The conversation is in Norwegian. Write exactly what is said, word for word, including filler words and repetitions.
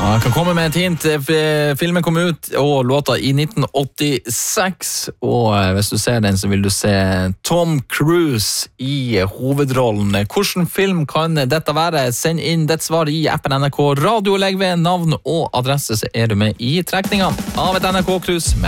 Ja, jeg kan komme med et hint. Filmen kom ut og låta i nitten åttiseks, og hvis du ser den så vil du se Tom Cruise i hovedrollen. Hvilken film kan dette være? Send inn ditt svar i appen N R K Radio, legg ved navn og adresse, så er du med i trekninga av et N R K-krus med